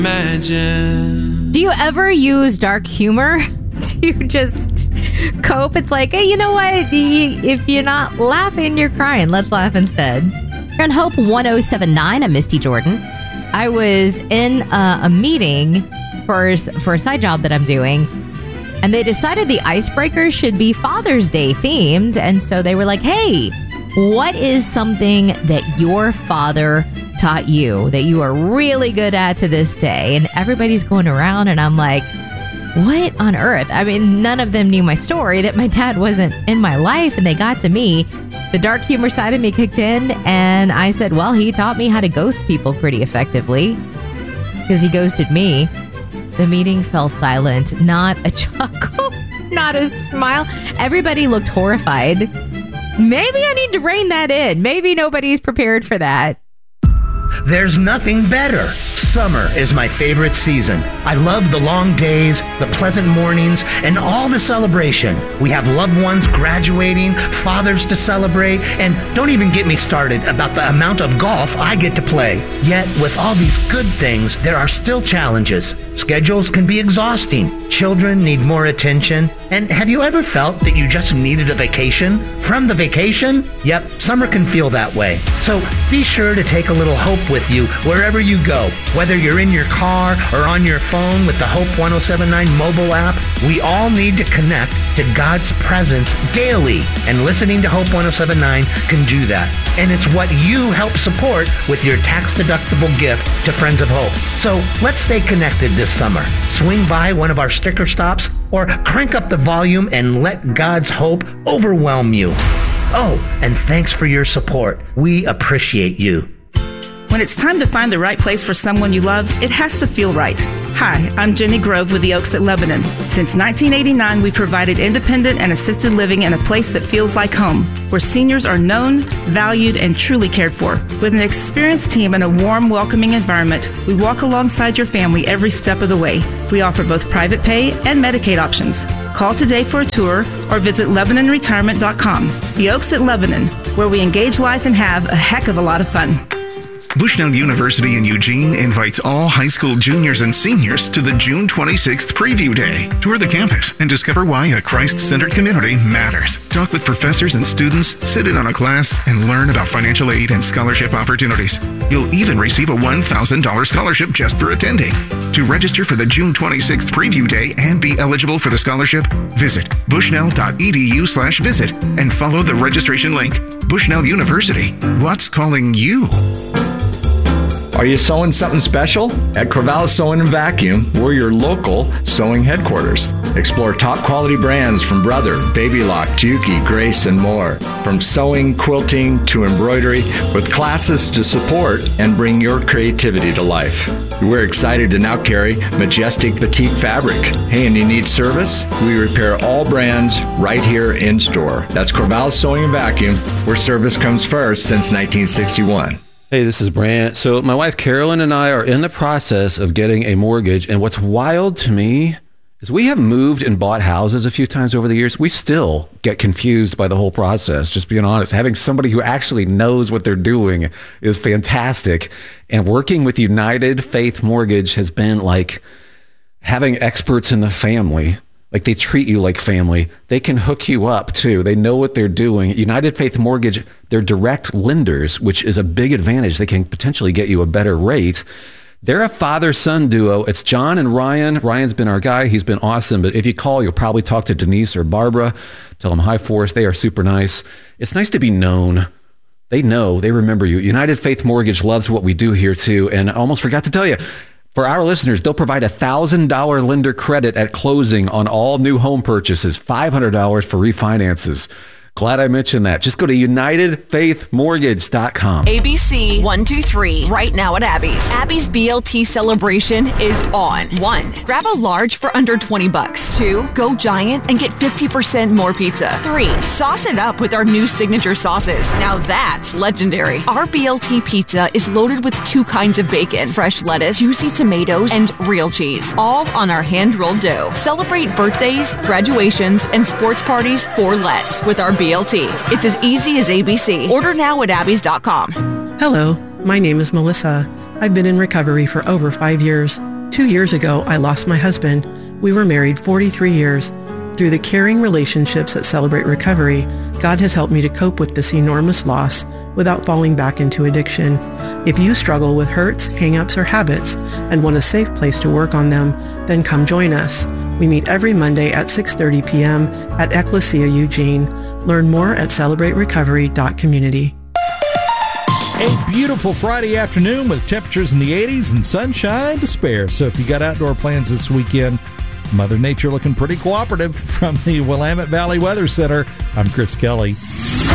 Imagine. Do you ever use dark humor to just cope? It's like, hey, you know what? If you're not laughing, you're crying. Let's laugh instead. You're on Hope 1079. I'm Misty Jordan. I was in a meeting for a side job that I'm doing, and they decided the icebreakers should be Father's Day themed. And so they were like, hey, what is something that your father taught you that you are really good at to this day? And everybody's going around, and I'm like, what on earth? I mean, none of them knew my story, that my dad wasn't in my life, and they got to me. The dark humor side of me kicked in, and I said, well, he taught me how to ghost people pretty effectively because he ghosted me. The meeting fell silent. Not a chuckle, not a smile. Everybody looked horrified. Maybe I need to rein that in. Maybe nobody's prepared for that. There's nothing better. Summer is my favorite season. I love the long days, the pleasant mornings, and all the celebration. We have loved ones graduating, fathers to celebrate, and don't even get me started about the amount of golf I get to play. Yet, with all these good things, there are still challenges. Schedules can be exhausting. Children need more attention. And have you ever felt that you just needed a vacation from the vacation? Yep, summer can feel that way. So be sure to take a little hope with you wherever you go. Whether you're in your car or on your phone with the Hope 1079 mobile app, we all need to connect to God's presence daily. And listening to Hope 1079 can do that. And it's what you help support with your tax-deductible gift to Friends of Hope. So let's stay connected this summer. Swing by one of our sticker stops or crank up the volume and let God's hope overwhelm you. Oh, and thanks for your support. We appreciate you. When it's time to find the right place for someone you love, it has to feel right. Hi, I'm Jenny Grove with the Oaks at Lebanon. Since 1989, we provided independent and assisted living in a place that feels like home, where seniors are known, valued, and truly cared for. With an experienced team and a warm, welcoming environment, we walk alongside your family every step of the way. We offer both private pay and Medicaid options. Call today for a tour or visit LebanonRetirement.com. The Oaks at Lebanon, where we engage life and have a heck of a lot of fun. Bushnell University in Eugene invites all high school juniors and seniors to the June 26th Preview Day. Tour the campus and discover why a Christ-centered community matters. Talk with professors and students, sit in on a class, and learn about financial aid and scholarship opportunities. You'll even receive a $1,000 scholarship just for attending. To register for the June 26th Preview Day and be eligible for the scholarship, visit bushnell.edu/visit and follow the registration link. Bushnell University, what's calling you? Are you sewing something special? At Corvallis Sewing and Vacuum, we're your local sewing headquarters. Explore top quality brands from Brother, Baby Lock, Juki, Grace, and more. From sewing, quilting, to embroidery, with classes to support and bring your creativity to life. We're excited to now carry Majestic Petite Fabric. Hey, and you need service? We repair all brands right here in store. That's Corvallis Sewing and Vacuum, where service comes first since 1961. Hey, this is Brant. So my wife Carolyn and I are in the process of getting a mortgage. And what's wild to me is we have moved and bought houses a few times over the years. We still get confused by the whole process, just being honest. Having somebody who actually knows what they're doing is fantastic. And working with United Faith Mortgage has been like having experts in the family. Like, they treat you like family. They can hook you up too. They know what they're doing. United Faith Mortgage, they're direct lenders, which is a big advantage. They can potentially get you a better rate. They're a father-son duo. It's John and Ryan. Ryan's been our guy. He's been awesome. But if you call, you'll probably talk to Denise or Barbara. Tell them hi for us. They are super nice. It's nice to be known. They know. They remember you. United Faith Mortgage loves what we do here too. And I almost forgot to tell you, for our listeners, they'll provide $1,000 lender credit at closing on all new home purchases, $500 for refinances. Glad I mentioned that. Just go to UnitedFaithMortgage.com. ABC 123 right now at Abby's. Abby's BLT celebration is on. 1. Grab a large for under $20. 2. Go giant and get 50% more pizza. 3. Sauce it up with our new signature sauces. Now that's legendary. Our BLT pizza is loaded with 2 kinds of bacon, fresh lettuce, juicy tomatoes, and real cheese, all on our hand-rolled dough. Celebrate birthdays, graduations, and sports parties for less with our BLT. It's as easy as ABC. Order now at Abby's.com. Hello, my name is Melissa. I've been in recovery for over 5 years. 2 years ago, I lost my husband. We were married 43 years. Through the caring relationships at Celebrate Recovery, God has helped me to cope with this enormous loss without falling back into addiction. If you struggle with hurts, hang-ups, or habits and want a safe place to work on them, then come join us. We meet every Monday at 6:30 p.m. at Ecclesia Eugene. Learn more at celebraterecovery.community. A beautiful Friday afternoon with temperatures in the 80s and sunshine to spare. So if you got outdoor plans this weekend, Mother Nature looking pretty cooperative. From the Willamette Valley Weather Center, I'm Chris Kelly.